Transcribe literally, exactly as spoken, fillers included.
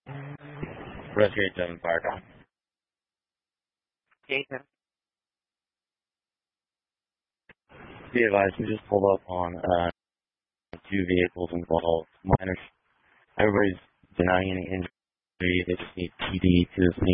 Rescue seven fire call. Jason. Be advised, we just pulled up on uh, two vehicles involved. Minors. Everybody's denying any injury. They just need P D to the scene.